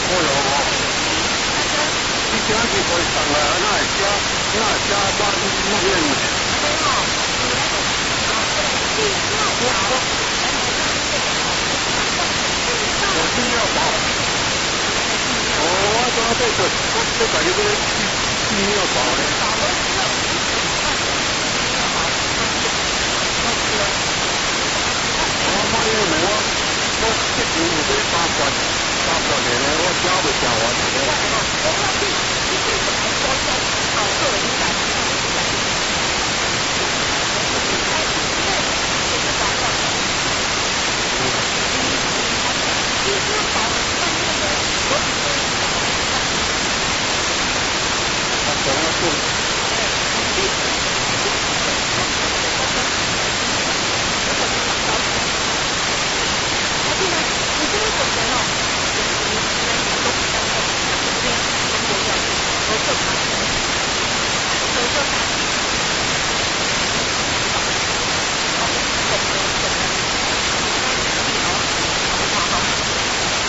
哦哟哦，你今日可以上来，那把那边。我是要保。哦，我怎么这感觉这是要保呢？我妈耶，我这边有这8块的呢，我交不交完的？